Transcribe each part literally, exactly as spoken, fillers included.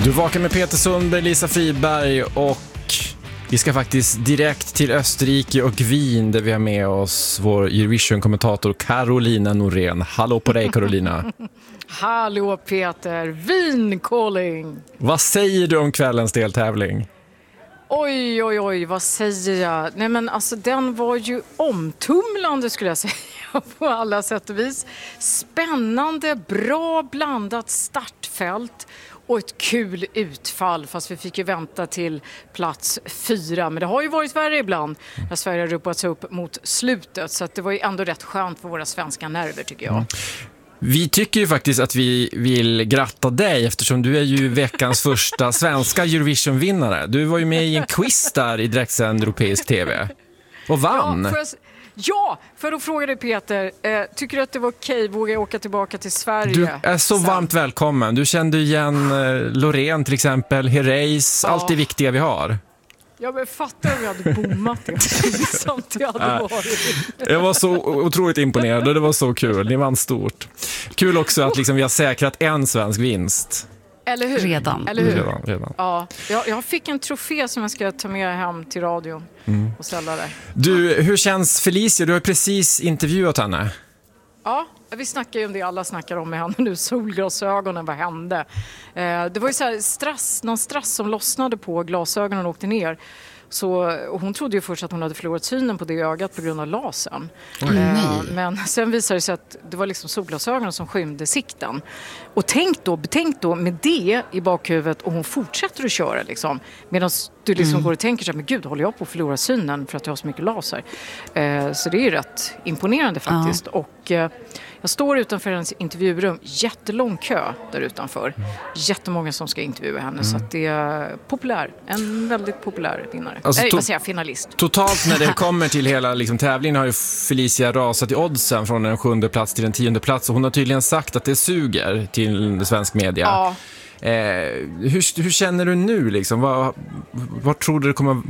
Du vakar med Peter Sundberg, Lisa Friberg och vi ska faktiskt direkt till Österrike och Wien där vi har med oss vår Eurovision-kommentator Carolina Norén. Hallå på dig, Carolina. Hallå Peter, Wien calling. Vad säger du om kvällens deltävling? Oj, oj, oj, vad säger jag? Nej men alltså den var ju omtumlande skulle jag säga på alla sätt och vis. Spännande, bra blandat startfält och ett kul utfall, fast vi fick ju vänta till plats fyra. Men det har ju varit värre ibland när Sverige har ropat upp mot slutet, så att det var ju ändå rätt skönt för våra svenska nerver tycker jag. Mm. Vi tycker ju faktiskt att vi vill gratta dig eftersom du är ju veckans första svenska Eurovision-vinnare. Du var ju med i en quiz där i direktsänd europeisk tv och vann. Ja, för, ja, för att fråga dig Peter, eh, tycker du att det var okej? Vågar jag åka tillbaka till Sverige? Du är så sen? Varmt välkommen. Du kände igen eh, Loreen till exempel, Herreys, ja. Allt det viktiga vi har. Ja, men fattar om jag hade bommat det. Samt jag hade varit. Jag var så otroligt imponerad och det var så kul. Ni vann stort. Kul också att liksom vi har säkrat en svensk vinst. Eller hur? Redan. Eller hur? Redan, redan. Ja, jag, jag fick en trofé som jag ska ta med hem till radion mm. och ställa där. Du, hur känns Felicia? Du har precis intervjuat henne. Ja, vi snackar ju om det alla snackar om med henne nu, solglasögonen, vad hände? Eh, det var ju så här stress, någon stress som lossnade på glasögonen och åkte ner. Så, och hon trodde ju först att hon hade förlorat synen på det ögat på grund av lasern. Eh, men sen visade det sig att det var liksom solglasögonen som skymde sikten. Och tänk då, betänk då med det i bakhuvudet och hon fortsätter att köra liksom. Medan du liksom mm. går och tänker så här, men gud, håller jag på att förlora synen för att jag har så mycket laser? Eh, så det är ju rätt imponerande faktiskt. Ja. Och eh, jag står utanför hennes intervjurum, jättelång kö där utanför. Mm. Jättemånga som ska intervjua henne mm. så att det är populär, en väldigt populär vinnare. Alltså, Nej, vad säger jag, finalist. Totalt när det kommer till hela liksom, tävlingen har ju Felicia rasat i oddsen från en sjunde plats till en tionde plats och hon har tydligen sagt att det suger till svensk media. Ja. Eh, hur, hur känner du nu liksom? Vad, vad tror du det kommer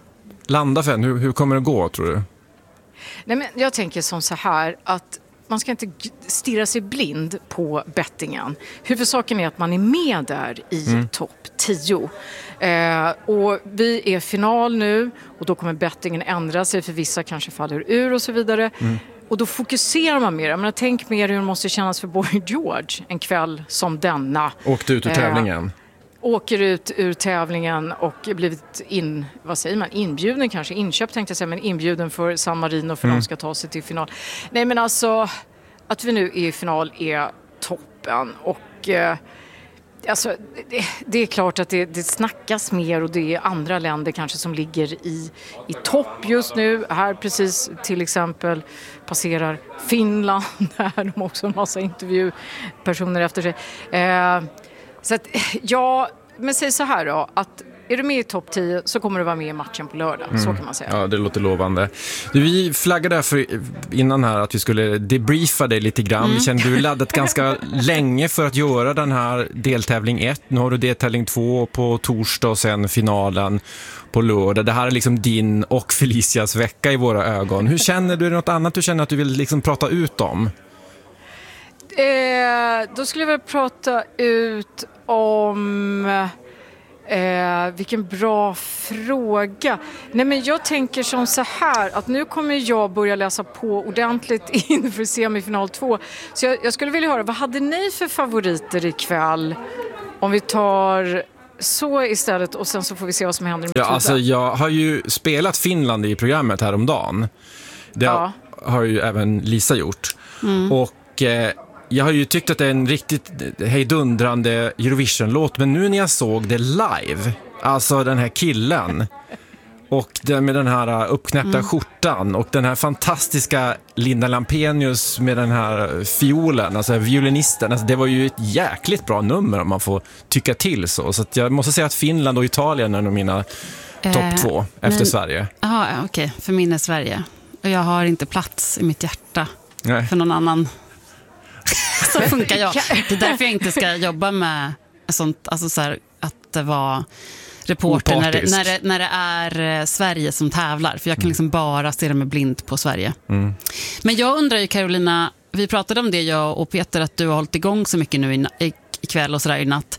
landa för en? Hur, hur kommer det gå tror du? Nej, men jag tänker som så här att man ska inte stirra sig blind på bettingen. Huvudsaken är att man är med där i mm. topp tio. Eh, och vi är final nu och då kommer bettingen ändra sig för vissa kanske faller ur och så vidare. Mm. Och då fokuserar man mer. Jag menar, tänk mer hur det måste kännas för Boy George en kväll som denna. Åkte ut ur tävlingen. Eh, åker ut ur tävlingen och blivit in, vad säger man, inbjuden kanske, inköpt tänkte jag säga, men inbjuden för San Marino för mm. de ska ta sig till final. Nej men alltså, att vi nu är i final är toppen och eh, alltså, det, det är klart att det, det snackas mer och det är andra länder kanske som ligger i, i topp just nu. Här precis till exempel passerar Finland där de också har en massa intervjupersoner efter sig. Eh, Så att, ja, men säg så här då, att är du med i topp tio så kommer du vara med i matchen på lördag, mm. så kan man säga. Ja, det låter lovande. Du, vi flaggade för innan här att vi skulle debriefa dig lite grann. Mm. Vi kände du laddat ganska länge för att göra den här deltävling ett. Nu har du deltävling två på torsdag och sen finalen på lördag. Det här är liksom din och Felicias vecka i våra ögon. Hur känner du? Är det något annat du känner att du vill liksom prata ut om? Eh, då skulle jag vilja prata ut om eh, vilken bra fråga. Nej men jag tänker som så här att nu kommer jag börja läsa på ordentligt inför semifinal två. Så jag, jag skulle vilja höra, vad hade ni för favoriter ikväll? Om vi tar så istället och sen så får vi se vad som händer. Ja, alltså jag har ju spelat Finland i programmet häromdagen. Det ja. har ju även Lisa gjort. Mm. Och eh, jag har ju tyckt att det är en riktigt hejdundrande Eurovision-låt, men nu när jag såg det live, alltså den här killen och den med den här uppknäppta mm. skjortan och den här fantastiska Linda Lampenius med den här fiolen, alltså violinisten, alltså det var ju ett jäkligt bra nummer om man får tycka till så. Så att jag måste säga att Finland och Italien är nog mina eh, topp två efter men, Sverige. Ja, okej, okay. För min är Sverige. Och jag har inte plats i mitt hjärta Nej. för någon annan. Så funkar jag. Det är därför jag inte ska jobba med sånt, alltså så här, att det var reporter när det, när, det, när det är Sverige som tävlar. För jag kan liksom bara stirra mig blind på Sverige. Mm. Men jag undrar ju, Carolina, vi pratade om det jag och Peter, att du har hållit igång så mycket nu i, i, ikväll och sådär i natt.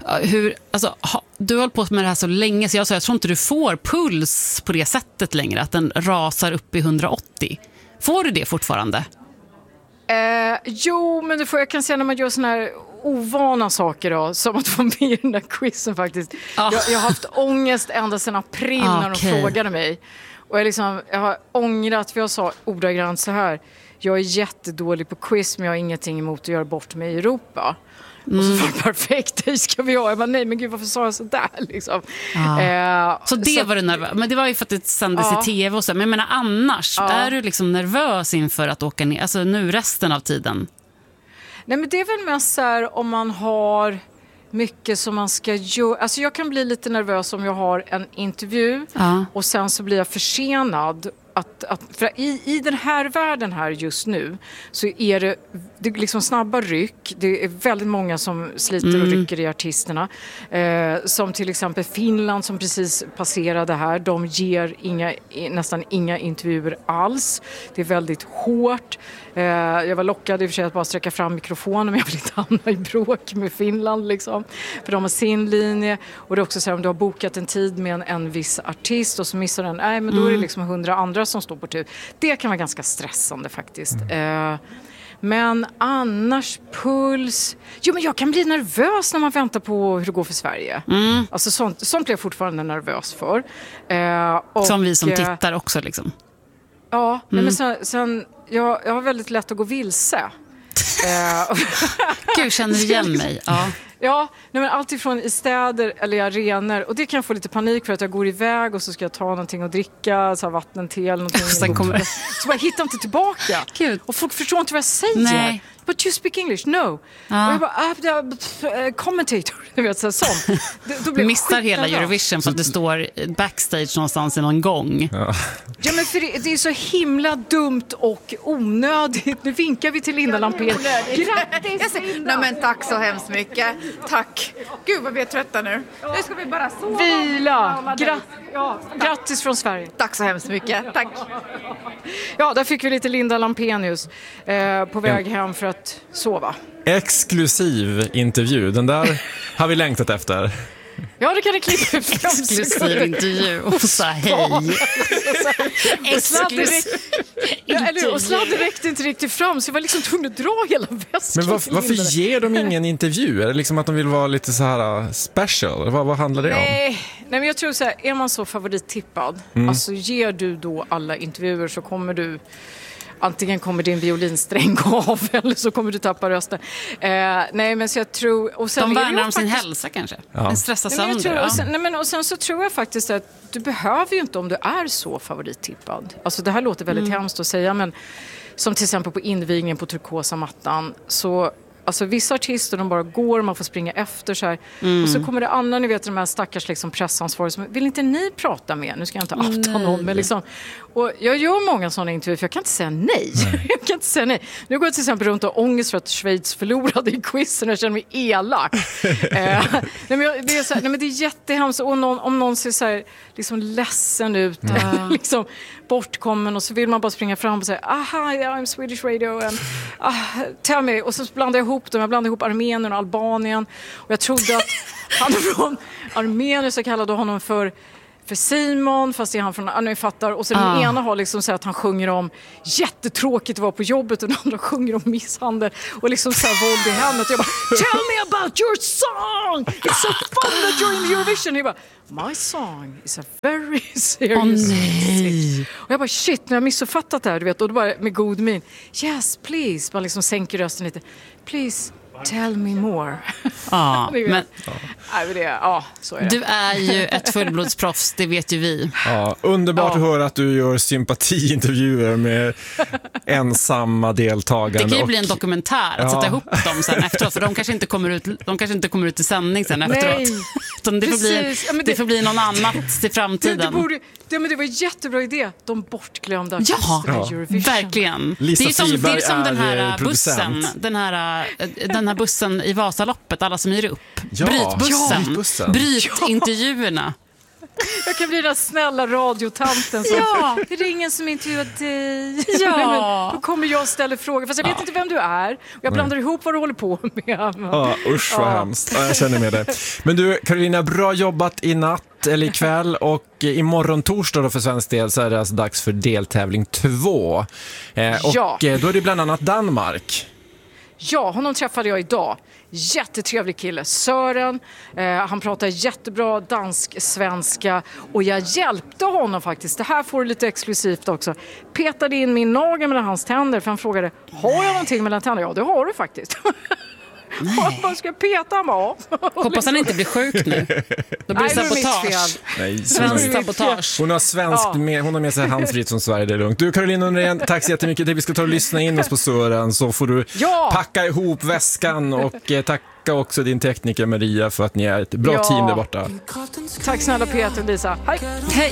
hur, alltså, ha, du har hållit på med det här så länge så jag, så jag tror inte du får puls på det sättet längre, att den rasar upp i hundraåttio. Får du det fortfarande? Eh, jo, men det får jag kan säga när man gör såna här ovana saker då, som att få med i den där quizen faktiskt. Ah. Jag, jag har haft ångest ända sedan april ah, när de okay. frågade mig. Och jag, liksom, jag har ångrat, för jag sa ordagrant så här: jag är jättedålig på quiz, men jag har ingenting emot att göra bort mig i Europa. Mm. Och så var det perfekt, det ska vi ha. Jag bara, nej men gud, varför sa jag så där liksom? Ah. Eh, så det så, var du nervös, men det var ju för att det sändes ah. i tv och så. Men jag menar annars, ah. är du liksom nervös inför att åka ner, alltså nu resten av tiden? Nej, men det är väl mest så här om man har mycket som man ska göra. Alltså jag kan bli lite nervös om jag har en intervju ah. och sen så blir jag försenad. Att, att, för i, i den här världen här just nu så är det, det är liksom snabba ryck. Det är väldigt många som sliter mm. och rycker i artisterna. Eh, som till exempel Finland som precis passerade här. De ger inga, nästan inga intervjuer alls. Det är väldigt hårt. Eh, jag var lockad i och för sig att bara sträcka fram mikrofonen, men jag vill inte hamna i bråk med Finland liksom. För de har sin linje. Och det är också så här, om du har bokat en tid med en, en viss artist och så missar den, nej men då är det liksom hundra andra som står på tur. Det kan vara ganska stressande faktiskt. Mm. Eh, men annars puls... Jo, men jag kan bli nervös när man väntar på hur det går för Sverige. Mm. Alltså sånt, sånt blir jag fortfarande nervös för. Eh, och, som vi som tittar också liksom. Ja, mm. nej, men sen, sen jag, jag har väldigt lätt att gå vilse. Gud, känner du igen mig? Ja. Ja, nej men allt ifrån i städer eller i arenor. Och det kan jag få lite panik för, att jag går iväg och så ska jag ta någonting att dricka, så här vatten, te eller någonting. Sen kommer... Så bara hittar inte tillbaka. Gud. Och folk förstår inte vad jag säger. Nej. But you speak English? No. Ja. Och jag bara, uh, uh, commentator, du vet, så här, sånt. Du missar hela Eurovision för att det står backstage någonstans i någon gång. Ja, ja men för det, det är så himla dumt och onödigt. Nu vinkar vi till Linda Lampén. Grattis Linda! Nej men tack så hemskt mycket. Tack. Gud vad vi är trötta nu. Nu ska vi bara sova. Vila. Gra- ja, grattis från Sverige. Tack så hemskt mycket. Tack. Ja, där fick vi lite Linda Lampenius eh, på väg hem för att sova. Exklusiv intervju. Den där har vi längtat efter. Ja, det kan det klippa ut. Exklusiv intervju och så hej. Exklusiv intervju. Och sladd räckte inte riktigt fram, så jag var liksom tvungen att dra hela väskan. Men var, varför ger de ingen intervju? Är det liksom att de vill vara lite så här special? Vad, vad handlar det om? Nej, nej men jag tror så här, är man så favorittippad, mm. alltså ger du då alla intervjuer så kommer du... Antingen kommer din violinsträng gå av eller så kommer du tappa rösten. Eh, nej, men så jag tror... Och sen de värnar om faktiskt, sin hälsa kanske. Ja. En stressar sönder. Nej, tror, ja. och, sen, nej, men, och sen så tror jag faktiskt att du behöver ju inte om du är så favorittippad. Alltså det här låter väldigt mm. hemskt att säga, men som till exempel på invigningen på turkosa mattan så... Alltså vissa artister, de bara går, man får springa efter så här. Mm. Och så kommer det andra, ni vet de här stackars liksom pressansvariga som, vill inte ni prata med? Nu ska jag inte outa någon, men liksom. Och jag gör många sådana intervjuer för jag kan inte säga nej. nej. jag kan inte säga nej. Nu går jag till exempel runt och ångest för att Schweiz förlorade i quizen och jag känner mig elak. eh, nej, men jag, det är så här, nej men det är jättehemskt. Och någon, om någon ser så här, liksom ledsen ut, mm. liksom bortkommen och så vill man bara springa fram och säga, aha, I'm Swedish Radio and, ah, tell me. Och så blandar jag ihop dem. Jag blandade ihop Armenien och Albanien. Och jag trodde att han från Armenien så kallade honom för, för Simon. Fast det är han från, ja, ni fattar. Och sen ah. den ena har liksom så att han sjunger om jättetråkigt att vara på jobbet. Och den andra sjunger om misshandel. Och liksom så här våld i hemmet. Jag bara, tell me about your song! It's so fun that you're in Eurovision. Och jag bara, my song is a very serious oh, nej. Och jag bara, shit, nu har jag missuppfattat det här, du vet. Och då bara med god min, yes, please. Man liksom sänker rösten lite. Please, tell me more. Ja, men, Nej, men det, ja, så är det. Du är ju ett fullblodsproffs, det vet ju vi. Ja, underbart ja. att höra att du gör sympatiintervjuer med ensamma deltagare. Det kan ju och... bli en dokumentär att ja. sätta ihop dem sen efteråt, för de kanske inte kommer ut, de kanske inte kommer ut i sändning sen efteråt. Nej. det, får bli, ja, det... det får bli någon annat till framtiden. Det, det, borde, det, men det var en jättebra idé. De bortglömda artisterna ja. i Eurovision. Verkligen. Lisa det är som, det är som är den här producent. bussen, den här, den här bussen i Vasaloppet, alla som ger upp. Ja. Brytbussen. Ja. Brytintervjuerna. Jag kan bli den snälla radiotanten som Ja. det är ingen som intervjuar dig. Ja. Då kommer jag och ställer frågor fast jag vet Ja. inte vem du är. Och jag blandar ihop vad du håller på med. Ja, usch vad Ja. hemskt. Ja, jag känner med det. Men du, Carolina, bra jobbat i natt eller ikväll och imorgon torsdag då för svensk del så är det alltså dags för deltävling två. Eh, och Ja. eh, då är det bland annat Danmark. Ja, honom träffade jag idag. Jättetrevlig kille, Sören. Eh, han pratar jättebra dansk-svenska och jag hjälpte honom faktiskt. Det här får du lite exklusivt också. Petade in min nagel mellan hans tänder för han frågade, har jag någonting mellan tänderna? Ja, det har du faktiskt. Vad ska jag peta? Han bara, Hoppas han inte blir sjuk nu. Då blir det Nej, det är mitt sabotage. fel. Nej, Svensk sabotage. Hon har, svensk Ja. med, hon har med sig handsprit från Sverige, det är lugnt. Du Carolina Undren, tack så jättemycket. Vi ska ta och lyssna in oss på Sören så får du Ja. packa ihop väskan och eh, tacka också din tekniker Maria för att ni är ett bra Ja. team där borta. Tack snälla Peter och Lisa. Hej! Hej.